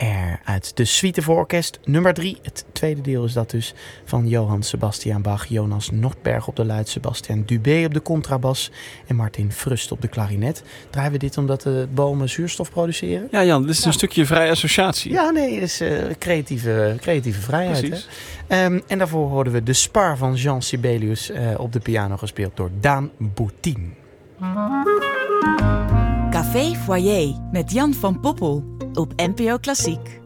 Air uit de Suite voor orkest nummer 3. Het tweede deel is dat dus van Johann Sebastian Bach. Jonas Nordberg op de luid, Sebastian Dubé op de contrabas en Martin Frust op de klarinet. Draaien we dit omdat de bomen zuurstof produceren? Ja, Jan, dit is een stukje vrije associatie. Ja, nee, het is creatieve vrijheid. Hè? En daarvoor hoorden we de Spar van Jean Sibelius op de piano gespeeld door Daan Boutin. Café Foyer met Jan van Poppel op NPO Klassiek.